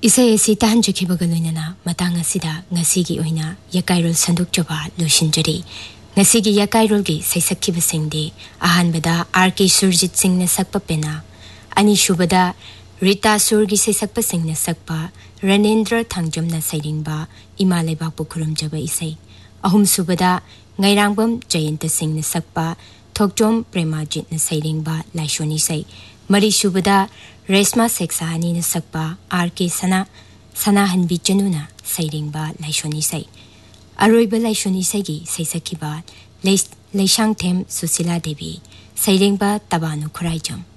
Isai asi tahanjukibaga loinana matang asida ngasigi oina yakairol sandukjaba lusinjari. Ngasigi yakairolgi saisakibasingdi ahanbada R.K. Surjit Singhna sakpa pena, ani shubada Rita Surgi saisakpasingna sakpa Ranendra Thangjamna sairingba ima leibakpu khurumjaba isai. Ahum subada Ngairangbam Jayanta Singhna sakpa Thokjom Premajitna sairingba laishoni sai. Mari shubada Resma Seksahani na sakpa R.K. Sanahanbi Januna sairingba laishoni sai. Aroiba laishoni saigi saisakiba Leishang Them Susila Devi sairingba Tabanu Khuraijam.